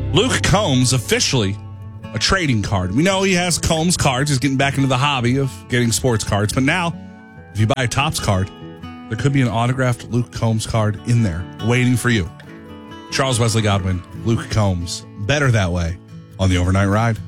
Luke Combs officially a trading card. We know he has Combs cards. He's getting back into the hobby of getting sports cards. But now, if you buy a Topps card, there could be an autographed Luke Combs card in there waiting for you. Charles Wesley Godwin, Luke Combs. Better that way on the Overnight Ride.